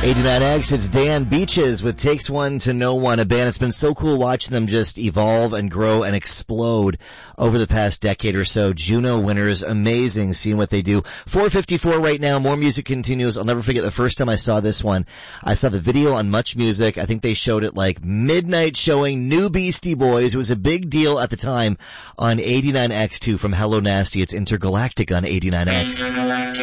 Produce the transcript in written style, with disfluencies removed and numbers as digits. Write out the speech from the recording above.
89X, it's Dan Beaches with Takes One to Know One, a band. It's been so cool watching them just evolve and grow and explode over the past decade or so. Juno winners, amazing seeing what they do. 4:54 right now, more music continues. I'll never forget the first time I saw this one. I saw the video on Much Music. I think they showed it like midnight showing New Beastie Boys. It was a big deal at the time on 89X too from Hello Nasty. It's Intergalactic on 89X.